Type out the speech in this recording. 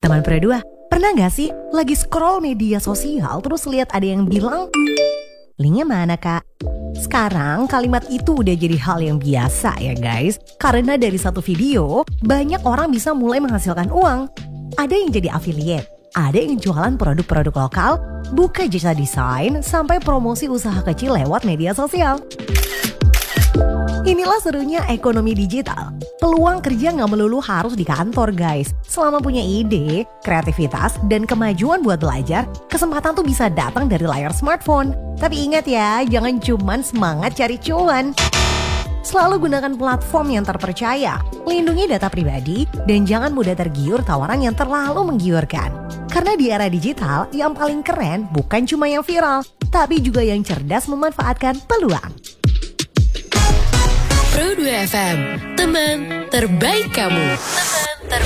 Teman Pro 2, pernah gak sih lagi scroll media sosial terus lihat ada yang bilang, linknya mana kak? Sekarang kalimat itu udah jadi hal yang biasa ya guys. Karena dari satu video, banyak orang bisa mulai menghasilkan uang. Ada yang jadi affiliate, ada yang jualan produk-produk lokal, buka jasa desain, sampai promosi usaha kecil lewat media sosial. Inilah serunya ekonomi digital. Peluang kerja nggak melulu harus di kantor guys. Selama punya ide, kreativitas, dan kemajuan buat belajar, kesempatan tuh bisa datang dari layar smartphone. Tapi ingat ya, jangan cuman semangat cari cuan. Selalu gunakan platform yang terpercaya, lindungi data pribadi, dan jangan mudah tergiur tawaran yang terlalu menggiurkan. Karena di era digital, yang paling keren bukan cuma yang viral, tapi juga yang cerdas memanfaatkan peluang. Pro 2 FM, teman terbaik kamu. Teman terbaik.